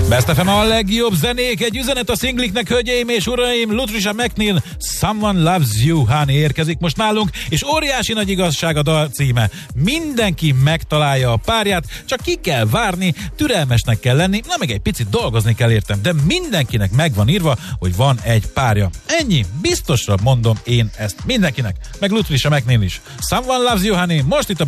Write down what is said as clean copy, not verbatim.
Best FM a legjobb zenék, egy üzenet a szingliknek, hölgyeim és uraim, Lutricia McNeil, Someone Loves You Honey érkezik most nálunk, és óriási nagy igazság a dal címe. Mindenki megtalálja a párját, csak ki kell várni, türelmesnek kell lenni, na meg egy picit dolgozni kell értem, de mindenkinek meg van írva, hogy van egy párja. Ennyi, biztosra mondom én ezt mindenkinek, meg Lutricia McNeil is. Someone Loves You Honey, most itt a